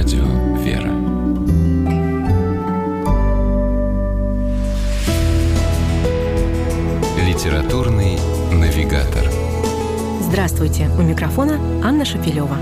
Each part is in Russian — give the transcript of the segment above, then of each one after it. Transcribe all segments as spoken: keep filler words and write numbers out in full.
Радио «Вера». Литературный навигатор. Здравствуйте! У микрофона Анна Шапилева.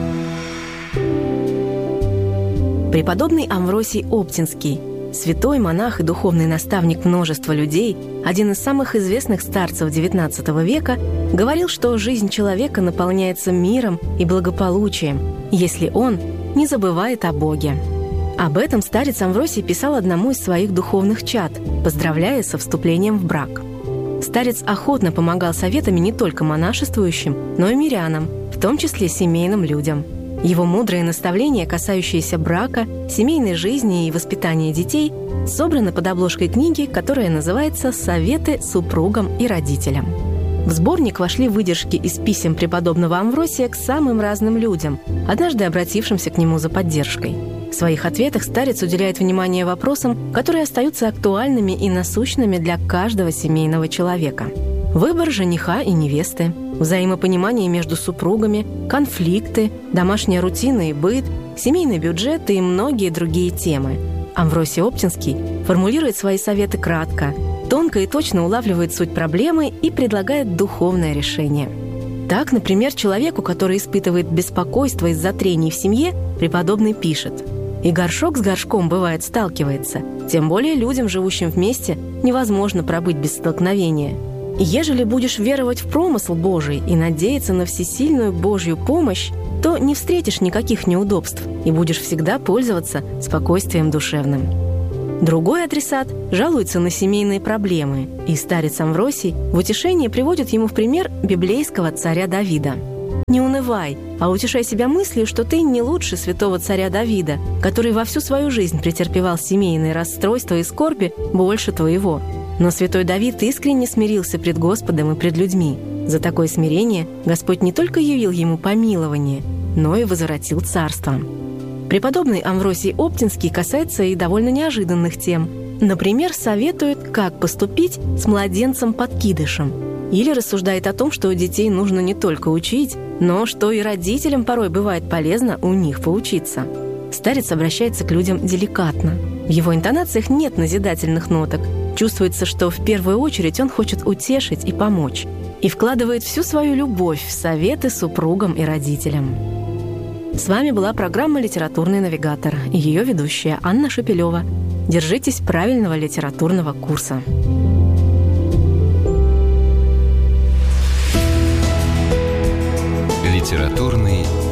Преподобный Амвросий Оптинский, святой монах и духовный наставник множества людей, один из самых известных старцев девятнадцатого века, говорил, что жизнь человека наполняется миром и благополучием, если он не забывает о Боге. Об этом старец Амвросий писал одному из своих духовных чад, поздравляя со вступлением в брак. Старец охотно помогал советами не только монашествующим, но и мирянам, в том числе семейным людям. Его мудрые наставления, касающиеся брака, семейной жизни и воспитания детей, собраны под обложкой книги, которая называется «Советы супругам и родителям». В сборник вошли выдержки из писем преподобного Амвросия к самым разным людям, однажды обратившимся к нему за поддержкой. В своих ответах старец уделяет внимание вопросам, которые остаются актуальными и насущными для каждого семейного человека. Выбор жениха и невесты, взаимопонимание между супругами, конфликты, домашняя рутина и быт, семейный бюджет и многие другие темы. Амвросий Оптинский формулирует свои советы кратко, тонко и точно улавливает суть проблемы и предлагает духовное решение. Так, например, человеку, который испытывает беспокойство из-за трений в семье, преподобный пишет: «И горшок с горшком, бывает, сталкивается, тем более людям, живущим вместе, невозможно пробыть без столкновения. И ежели будешь веровать в промысл Божий и надеяться на всесильную Божью помощь, то не встретишь никаких неудобств и будешь всегда пользоваться спокойствием душевным». Другой адресат жалуется на семейные проблемы, и старец Амвросий в утешение приводит ему в пример библейского царя Давида. «Не унывай, а утешай себя мыслью, что ты не лучше святого царя Давида, который во всю свою жизнь претерпевал семейные расстройства и скорби больше твоего. Но святой Давид искренне смирился пред Господом и пред людьми. За такое смирение Господь не только явил ему помилование, но и возвратил царство». Преподобный Амвросий Оптинский касается и довольно неожиданных тем. Например, советует, как поступить с младенцем-подкидышем. Или рассуждает о том, что детей нужно не только учить, но что и родителям порой бывает полезно у них поучиться. Старец обращается к людям деликатно. В его интонациях нет назидательных ноток. Чувствуется, что в первую очередь он хочет утешить и помочь. И вкладывает всю свою любовь в советы супругам и родителям. С вами была программа «Литературный навигатор» и ее ведущая Анна Шапилева. Держитесь правильного литературного курса. Литературный